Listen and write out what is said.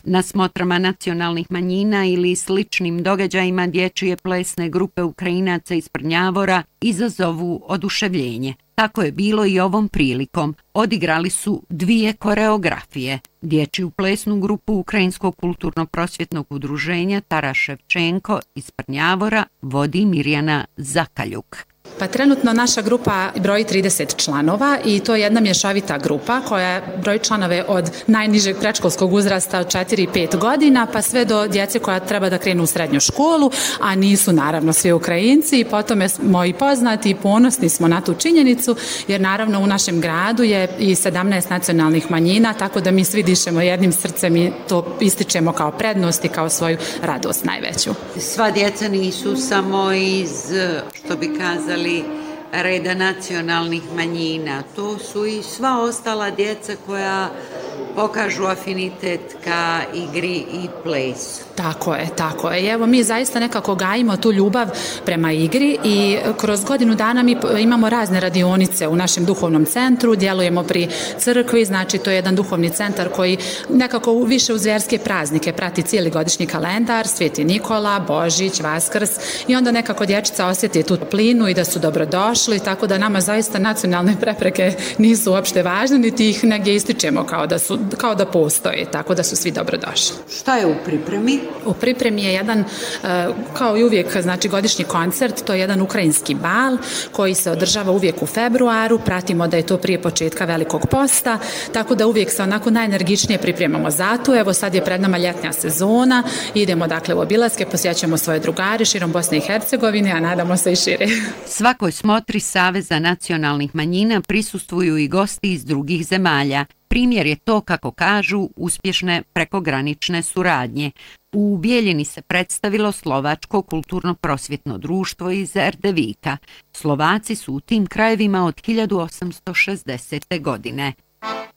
Na smotrama nacionalnih manjina ili sličnim događajima dječje plesne grupe Ukrajinaca iz Prnjavora izazovu oduševljenje. Tako je bilo i ovom prilikom. Odigrali su 2 koreografije. Dječju plesnu grupu Ukrajinskog kulturno-prosvjetnog udruženja Taras Ševčenko iz Prnjavora vodi Mirjana Zakaljuk. Pa trenutno naša grupa broji 30 članova i to je jedna mješovita grupa koja broji članove od najnižeg predškolskog uzrasta od 4 i 5 godina pa sve do djece koja treba da krenu u srednju školu, a nisu naravno svi Ukrajinci i potom smo i poznati i ponosni smo na tu činjenicu jer naravno u našem gradu je i 17 nacionalnih manjina, tako da mi svi dišemo jednim srcem i to ističemo kao prednost i kao svoju radost najveću. Sva djeca nisu samo iz, što bi kazali, reda nacionalnih manjina. To su i sva ostala djeca koja pokažu afinitet ka igri i plesu. Tako je. Evo mi zaista nekako gajimo tu ljubav prema igri i kroz godinu dana mi imamo razne radionice u našem duhovnom centru, djelujemo pri crkvi, znači to je jedan duhovni centar koji nekako više uz vjerske praznike prati cijeli godišnji kalendar, Sveti Nikola, Božić, Vaskrs i onda nekako dječica osjeti tu toplinu i da su dobrodošli, tako da nama zaista nacionalne prepreke nisu uopšte važne, niti ih negdje ističemo kao da postoje, tako da su svi dobrodošli. Šta je u pripremi? U pripremi je jedan, kao i uvijek, znači godišnji koncert, to je jedan ukrajinski bal koji se održava uvijek u februaru, pratimo da je to prije početka Velikog posta, tako da uvijek se onako najenergičnije pripremamo za to. Evo sad je pred nama ljetnja sezona, idemo dakle u obilaske, posjećujemo svoje drugare širom Bosne i Hercegovine, a nadamo se i šire. Svakoj smotri Saveza nacionalnih manjina prisustvuju i gosti iz drugih zemalja. Primjer je to, kako kažu, uspješne prekogranične suradnje. U Bijeljini se predstavilo Slovačko kulturno-prosvjetno društvo iz Erdevika. Slovaci su u tim krajevima od 1860. godine.